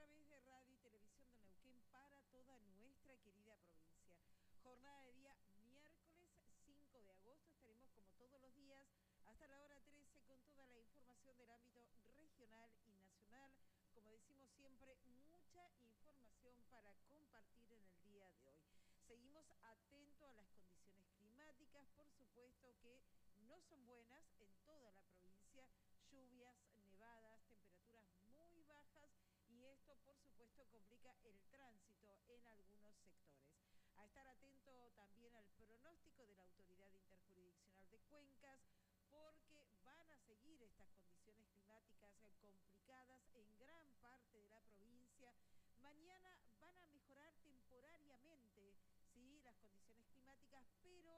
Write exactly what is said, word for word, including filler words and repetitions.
través de Radio y Televisión de Neuquén para toda nuestra querida provincia. Jornada de día miércoles cinco de agosto, estaremos como todos los días hasta la hora trece con toda la información del ámbito regional y nacional. Como decimos siempre, mucha información para compartir en el día de hoy. Seguimos atentos a las condiciones climáticas, por supuesto que no son buenas en toda la provincia, lluvias, nevadas, temperaturas muy bajas y esto por supuesto complica el tránsito en algunos sectores. A estar atento también al pronóstico de la Autoridad Interjurisdiccional de Cuencas, porque van a seguir estas condiciones climáticas complicadas en gran parte de la provincia. Mañana van a mejorar temporariamente, ¿sí?, las condiciones climáticas, pero